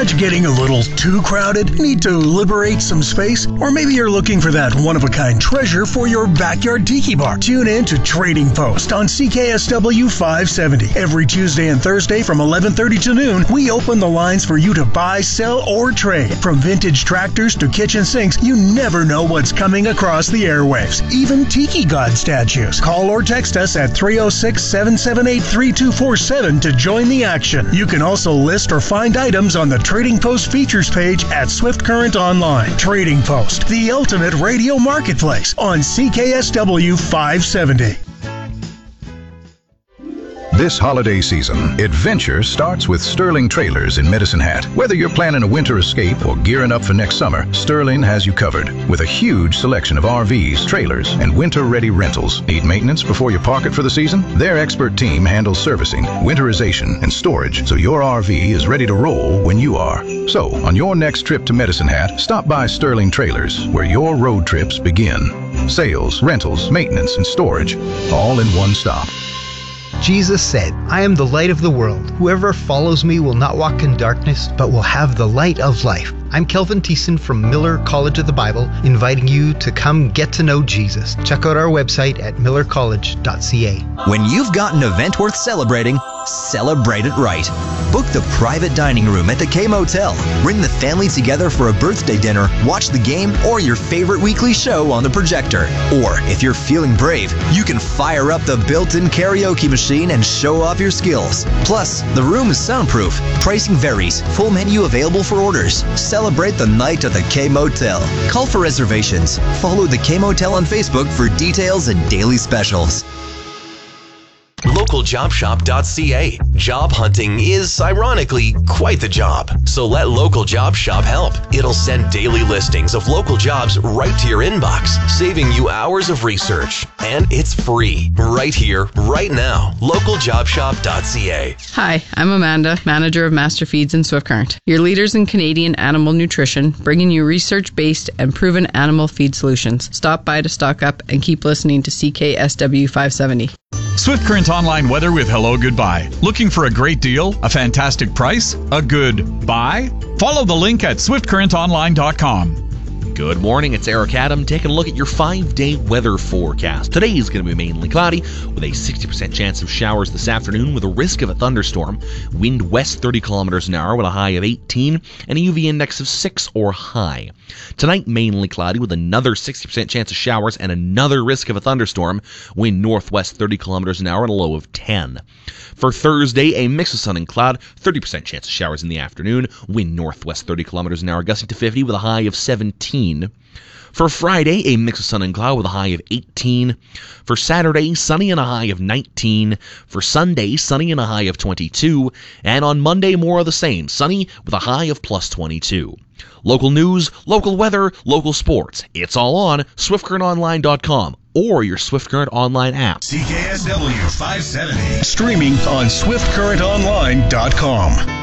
garage getting a little too crowded? Need to liberate some space? Or maybe you're looking for that one-of-a-kind treasure for your backyard tiki bar? Tune in to Trading Post on CKSW 570. Every Tuesday and Thursday from 11:30 to noon, we open the lines for you to buy, sell, or trade. From vintage tractors to kitchen sinks, you never know what's coming across the airwaves. Even tiki god statues. Call or text us at 306-778-3247 to join the action. You can also list or find items on the Trading Post features page at Swift Current Online. Trading Post, the ultimate radio marketplace on CKSW 570. This holiday season, adventure starts with Sterling Trailers in Medicine Hat. Whether you're planning a winter escape or gearing up for next summer, Sterling has you covered. With a huge selection of RVs, trailers, and winter-ready rentals. Need maintenance before you park it for the season? Their expert team handles servicing, winterization, and storage, so your RV is ready to roll when you are. So, on your next trip to Medicine Hat, stop by Sterling Trailers, where your road trips begin. Sales, rentals, maintenance, and storage, all in one stop. Jesus said, "I am the light of the world. Whoever follows me will not walk in darkness, but will have the light of life." I'm Kelvin Thiessen from Miller College of the Bible, inviting you to come get to know Jesus. Check out our website at millercollege.ca. When you've got an event worth celebrating, celebrate it right. Book the private dining room at the K Motel. Bring the family together for a birthday dinner, watch the game, or your favorite weekly show on the projector. Or, if you're feeling brave, you can fire up the built-in karaoke machine and show off your skills. Plus, the room is soundproof. Pricing varies. Full menu available for orders. Celebrate the night at the K Motel. Call for reservations. Follow the K Motel on Facebook for details and daily specials. LocalJobShop.ca. Job hunting is, ironically, quite the job. So let Local Job Shop help. It'll send daily listings of local jobs right to your inbox, saving you hours of research. And it's free, right here, right now. LocalJobShop.ca. Hi, I'm Amanda, manager of Master Feeds in Swift Current. Your leaders in Canadian animal nutrition, bringing you research-based and proven animal feed solutions. Stop by to stock up and keep listening to CKSW 570. Swift Current Online weather with Hello Goodbye. Looking for a great deal, a fantastic price, a good buy? Follow the link at swiftcurrentonline.com. Good morning, it's Eric Adam taking a look at your 5-day weather forecast. Today is going to be mainly cloudy with a 60% chance of showers this afternoon with a risk of a thunderstorm. Wind west 30 kilometers an hour with a high of 18 and a UV index of 6 or high. Tonight, mainly cloudy with another 60% chance of showers and another risk of a thunderstorm. Wind northwest 30 kilometers an hour and a low of 10. For Thursday, a mix of sun and cloud, 30% chance of showers in the afternoon. Wind northwest 30 kilometers an hour, gusting to 50 with a high of 17. For Friday, a mix of sun and cloud with a high of 18. For Saturday, sunny and a high of 19. For Sunday, sunny and a high of 22. And on Monday, more of the same, sunny with a high of plus 22. Local news, local weather, local sports. It's all on SwiftCurrentOnline.com or your Swift Current Online app. CKSW 570. Streaming on SwiftCurrentOnline.com.